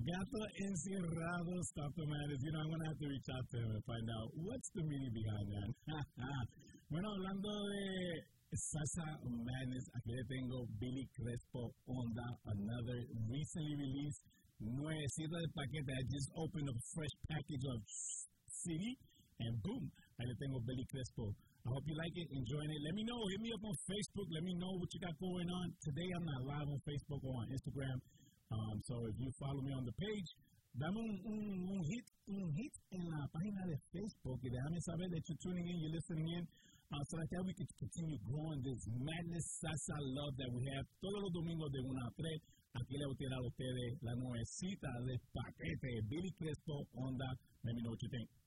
Gato Encerrado Stop the Madness. You know, I'm going to have to reach out to him and find out what's the meaning behind that. Bueno, hablando de Salsa Madness, aquí le tengo Billy Crespo Onda, another recently released nuevecita de paquete. I just opened a fresh package of CD, and boom, ahí le tengo Billy Crespo. I hope you like it, enjoying it. Let me know. Hit me up on Facebook. Let me know what you got going on. Today, I'm not live on Facebook or on Instagram. So if you follow me on the page, dame un hit en la página de Facebook y déjame saber that you're tuning in, you're listening in, so that we can continue growing this madness, salsa love that we have todos los domingos de 1 a 3. Aquí le voy a tirar a ustedes la nuevecita de paquete, Billy Crespo Onda. Let me know what you think.